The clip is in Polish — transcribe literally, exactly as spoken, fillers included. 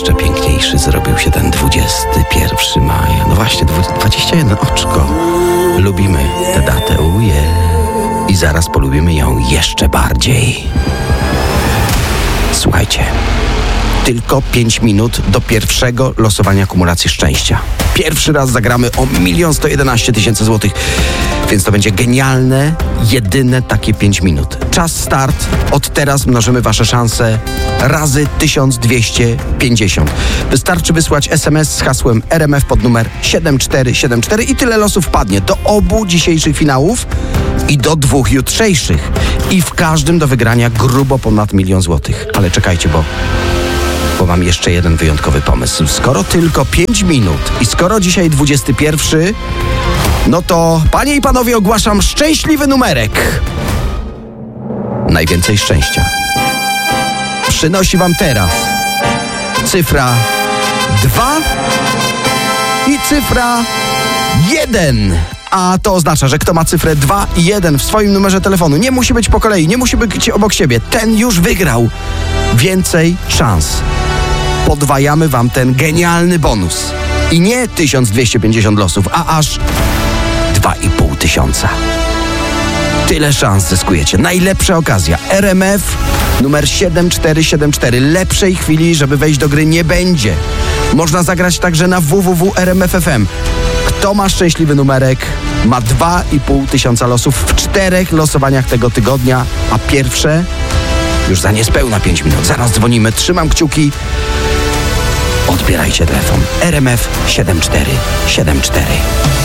jeszcze piękniejszy zrobił się ten dwudziestego pierwszego maja. No właśnie, dwadzieścia jeden oczko. Lubimy tę datę, uje. I zaraz polubimy ją jeszcze bardziej. Słuchajcie, tylko pięć minut do pierwszego losowania akumulacji szczęścia. Pierwszy raz zagramy o milion sto jedenaście tysięcy złotych, więc to będzie genialne, jedyne takie pięć minut. Czas start. Od teraz mnożymy wasze szanse razy tysiąc dwieście pięćdziesiąt. Wystarczy wysłać es em es z hasłem R M F pod numer siedem cztery siedem cztery i tyle losów wpadnie do obu dzisiejszych finałów i do dwóch jutrzejszych. I w każdym do wygrania grubo ponad milion złotych. Ale czekajcie, bo... bo mam jeszcze jeden wyjątkowy pomysł. Skoro tylko pięć minut i skoro dzisiaj dwudziesty pierwszy, no to, panie i panowie, ogłaszam szczęśliwy numerek. Najwięcej szczęścia przynosi wam teraz cyfra dwa i cyfra jeden. A to oznacza, że kto ma cyfrę dwa i jeden w swoim numerze telefonu, nie musi być po kolei, nie musi być obok siebie, ten już wygrał. Więcej szans. Podwajamy wam ten genialny bonus. I nie tysiąc dwieście pięćdziesiąt losów, a aż dwa i pół tysiąca. Tyle szans zyskujecie. Najlepsza okazja. R M F numer siedem cztery siedem cztery. Lepszej chwili, żeby wejść do gry, nie będzie. Można zagrać także na w w w kropka r m f kropka f m. Kto ma szczęśliwy numerek, ma dwa i pół tysiąca losów w czterech losowaniach tego tygodnia, a pierwsze już za niespełna pięć minut. Zaraz dzwonimy, trzymam kciuki. Odbierajcie telefon. R M F siedem cztery siedem cztery.